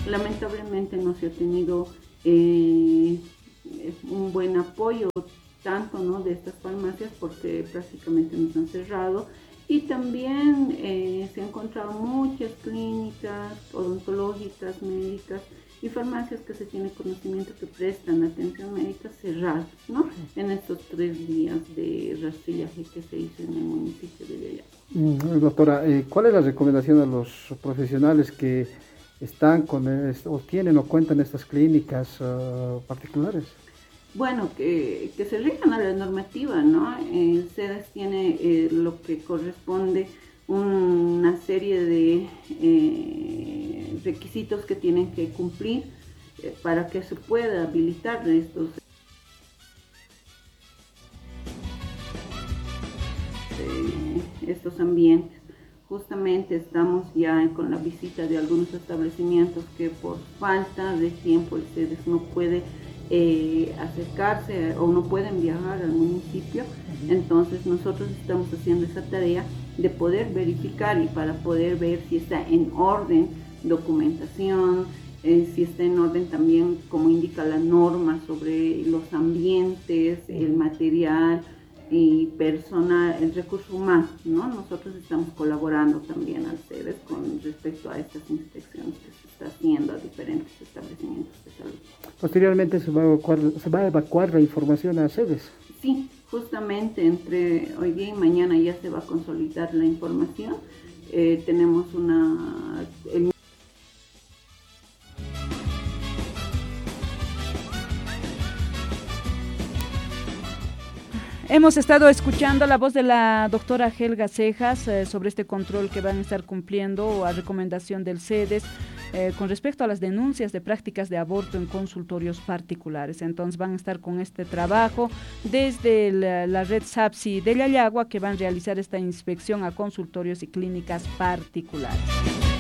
Lamentablemente no se ha tenido un buen apoyo tanto, ¿no?, de estas farmacias, porque prácticamente nos han cerrado, y también se han encontrado muchas clínicas odontológicas, médicas y farmacias que se tiene conocimiento que prestan atención médica cerradas, ¿no?, en estos 3 días de rastrillaje que se hizo en el municipio de Yayay. Doctora, ¿cuál es la recomendación a los profesionales que están o tienen o cuentan estas clínicas particulares? Bueno, que se rijan a la normativa, ¿no? CEDES tiene lo que corresponde una serie de requisitos que tienen que cumplir para que se pueda habilitar estos ambientes. Justamente estamos ya con la visita de algunos establecimientos que por falta de tiempo el CEDES no puede acercarse o no pueden viajar al municipio. Entonces nosotros estamos haciendo esa tarea de poder verificar y para poder ver si está en orden documentación, si está en orden también, como indica la norma, sobre los ambientes, el material y personal, el recurso humano, ¿no? Nosotros estamos colaborando también al CEDES con respecto a estas inspecciones que se está haciendo a diferentes establecimientos de salud. Posteriormente se va a evacuar la información a CEDES. Sí, justamente entre hoy día y mañana ya se va a consolidar la información. Tenemos Hemos estado escuchando la voz de la doctora Helga Cejas sobre este control que van a estar cumpliendo a recomendación del CEDES con respecto a las denuncias de prácticas de aborto en consultorios particulares. Entonces van a estar con este trabajo desde la red SAPSI de Yayagua, que van a realizar esta inspección a consultorios y clínicas particulares.